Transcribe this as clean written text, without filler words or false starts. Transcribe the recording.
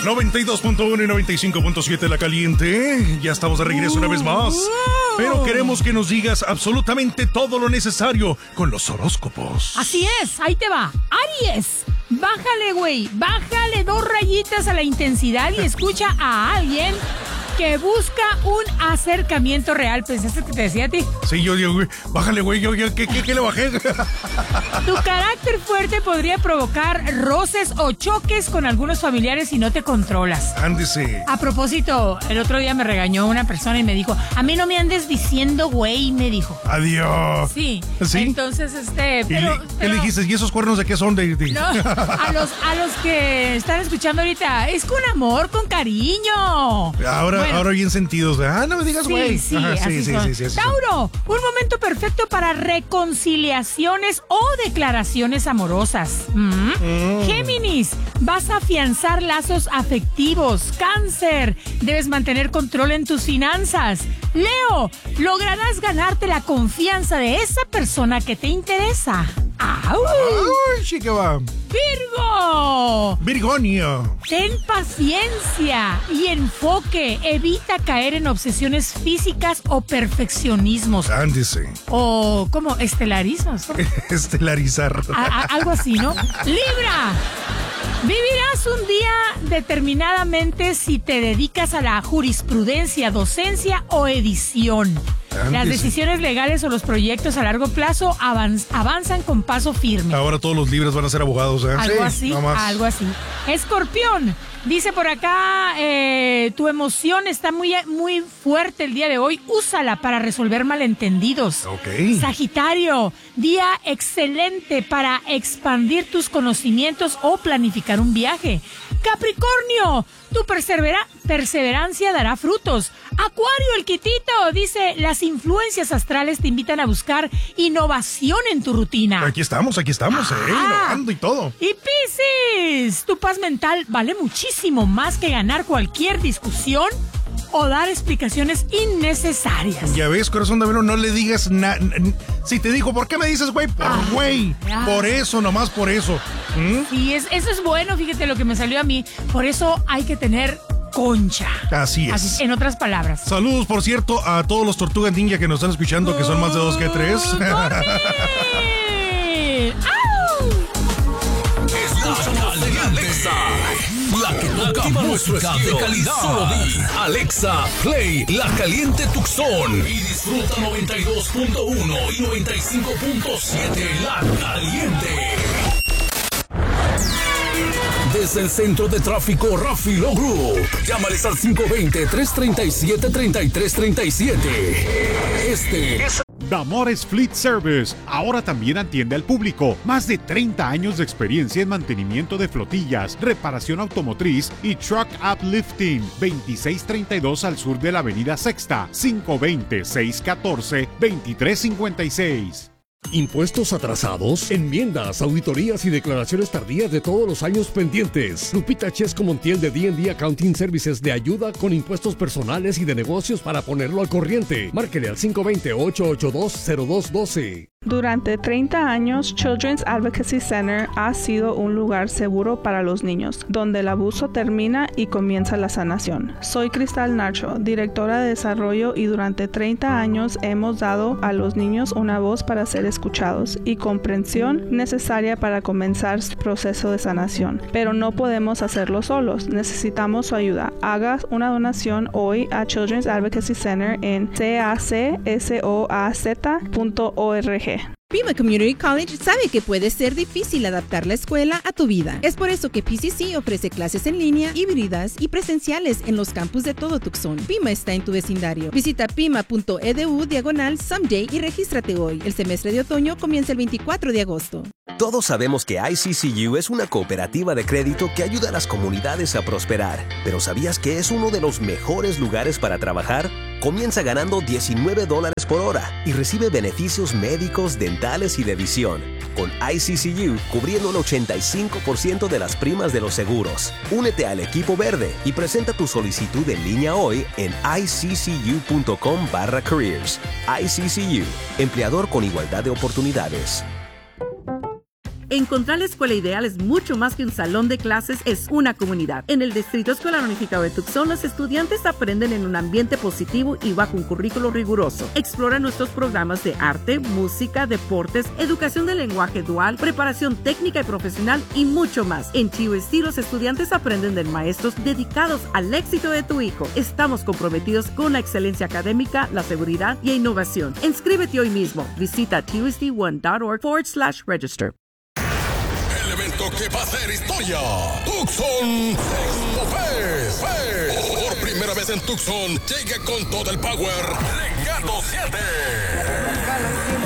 92.1 y 95.7 La Caliente. Ya estamos de regreso una vez más. Pero queremos que nos digas absolutamente todo lo necesario con los horóscopos. Así es, ahí te va. Aries, bájale, güey. Bájale 2 rayitas a la intensidad y escucha a alguien que busca un acercamiento real. ¿Pensaste que te decía a ti? Sí, yo digo, bájale, güey, ¿qué le bajé? Tu carácter fuerte podría provocar roces o choques con algunos familiares si no te controlas. Ándese. A propósito, el otro día me regañó una persona y me dijo, a mí no me andes diciendo güey, me dijo. Adiós. Sí. ¿Sí? Entonces, ¿Qué le dijiste? ¿Y esos cuernos de qué son? No, a los que están escuchando ahorita, es con amor, con cariño. Ahora bien sentidos. No me digas güey. Sí, Tauro, un momento perfecto para reconciliaciones o declaraciones amorosas. Géminis, vas a afianzar lazos afectivos. Cáncer, debes mantener control en tus finanzas. Leo, lograrás ganarte la confianza de esa persona que te interesa. ¡Au! ¡Ay, chica va! ¡Virgo! ¡Virgonio! Ten paciencia y enfoque. Evita caer en obsesiones físicas o perfeccionismos. Ándese. O como estelarismos. Estelarizar. Algo así, ¿no? ¡Libra! Vivirás un día determinadamente si te dedicas a la jurisprudencia, docencia o edición. Las decisiones legales o los proyectos a largo plazo avanzan con paso firme. Ahora todos los libres van a ser abogados, ¿eh? Algo así. Escorpión, dice por acá, tu emoción está muy fuerte el día de hoy. Úsala para resolver malentendidos. Ok. Sagitario, día excelente para expandir tus conocimientos o planificar un viaje. Capricornio, tu perseverancia dará frutos. Acuario, el quitito, dice, las influencias astrales te invitan a buscar innovación en tu rutina. Aquí estamos, innovando y todo. Y Piscis, tu paz mental vale muchísimo más que ganar cualquier discusión o dar explicaciones innecesarias. Ya ves, corazón de verano, no le digas nada. Si te dijo, ¿por qué me dices güey? Por güey. Por eso, nomás por eso. Sí, eso es bueno, fíjate lo que me salió a mí. Por eso hay que tener concha. Así es. En otras palabras. Saludos, por cierto, a todos los tortugas ninja que nos están escuchando, que son más de 2 que 3. Alexa, la que toca música de calidad. Solo di Alexa, play La Caliente Tucson y disfruta 92.1 y 95.7 La Caliente. Desde el centro de tráfico Rafi Law Group, llámales al 520-337-3337. Este es Damores Fleet Service, ahora también atiende al público. Más de 30 años de experiencia en mantenimiento de flotillas, reparación automotriz y truck uplifting. 2632 al sur de la avenida Sexta, 520-614-2356. Impuestos atrasados, enmiendas, auditorías y declaraciones tardías de todos los años pendientes. Lupita Chesco Montiel de D&D Accounting Services le ayuda con impuestos personales y de negocios para ponerlo al corriente. Márquele al 520-882-0212. Durante 30 años, Children's Advocacy Center ha sido un lugar seguro para los niños, donde el abuso termina y comienza la sanación. Soy Cristal Nacho, directora de desarrollo, y durante 30 años hemos dado a los niños una voz para ser escuchados y comprensión necesaria para comenzar su proceso de sanación. Pero no podemos hacerlo solos, necesitamos su ayuda. Haga una donación hoy a Children's Advocacy Center en cacsoaz.org. Pima Community College sabe que puede ser difícil adaptar la escuela a tu vida. Es por eso que PCC ofrece clases en línea, híbridas y presenciales en los campus de todo Tucson. Pima está en tu vecindario. Visita pima.edu/someday y regístrate hoy. El semestre de otoño comienza el 24 de agosto. Todos sabemos que ICCU es una cooperativa de crédito que ayuda a las comunidades a prosperar. Pero ¿sabías que es uno de los mejores lugares para trabajar? Comienza ganando $19 por hora y recibe beneficios médicos, dentales y de visión. Con ICCU cubriendo el 85% de las primas de los seguros. Únete al equipo verde y presenta tu solicitud en línea hoy en iccu.com/careers. ICCU, empleador con igualdad de oportunidades. Encontrar la escuela ideal es mucho más que un salón de clases, es una comunidad. En el Distrito Escolar Unificado de Tucson, los estudiantes aprenden en un ambiente positivo y bajo un currículo riguroso. Explora nuestros programas de arte, música, deportes, educación del lenguaje dual, preparación técnica y profesional y mucho más. En TUSD, los estudiantes aprenden de maestros dedicados al éxito de tu hijo. Estamos comprometidos con la excelencia académica, la seguridad y innovación. Inscríbete hoy mismo. Visita tusd1.org/register. El evento que va a ser historia. Tucson Expo Fest. Por primera vez en Tucson, llega con todo el power. Legado 7.